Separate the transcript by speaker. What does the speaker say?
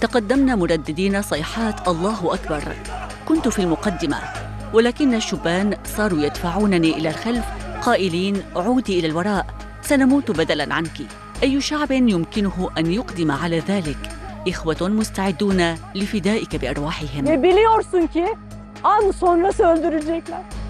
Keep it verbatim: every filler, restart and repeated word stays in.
Speaker 1: تقدمنا مرددين صيحات الله أكبر. كنت في المقدمة، ولكن الشبان صاروا يدفعونني إلى الخلف قائلين عودي إلى الوراء، سنموت بدلاً عنك. أي شعب يمكنه أن يقدم على ذلك؟ إخوة مستعدون لفدائك بأرواحهم.
Speaker 2: Ve biliyorsun ki an sonrası öldürecekler.